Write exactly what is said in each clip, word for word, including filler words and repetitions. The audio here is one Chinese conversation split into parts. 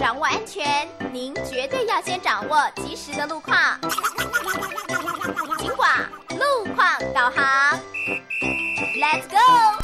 掌握安全，您绝对要先掌握及时的路况。警广路况导航 ，Let's go！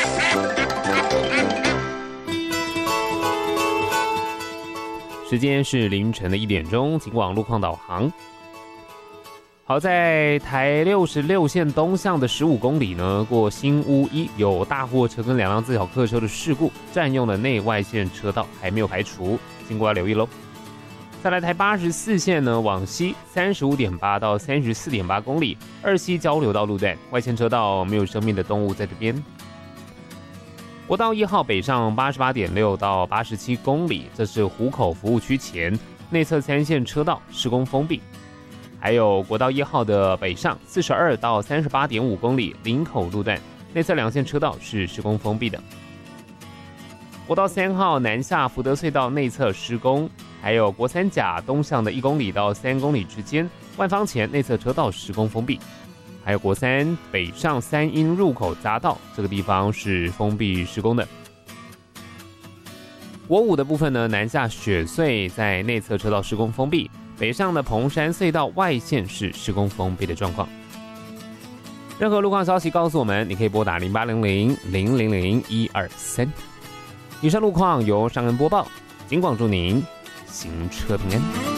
时间是凌晨的一点钟，警广路况导航。好，在台六十六线东向的十五公里呢，过新屋一有大货车跟两辆自小客车的事故，占用了内外线车道，还没有排除，经过要留意喽。再来台八十四线呢，往西三十五点八到三十四点八公里，二西交流道路段外线车道没有生命的动物在这边。国道一号北上八十八点六到八十七公里，这是湖口服务区前内侧三线车道施工封闭。还有国道一号的北上四十二到三十八点五公里林口路段内侧两线车道是施工封闭的。国道三号南下福德隧道内侧施工，还有国三甲东向的一公里到三公里之间万方前内侧车道施工封闭。还有国三北上三阴入口匝道这个地方是封闭施工的。国五的部分呢，南下雪隧在内侧车道施工封闭，北上的彭山隧道外线是施工封闭的状况。任何路况消息告诉我们，你可以拨打零八零零零零零一二三。以上路况由尚恩播报，警广祝您行车平安。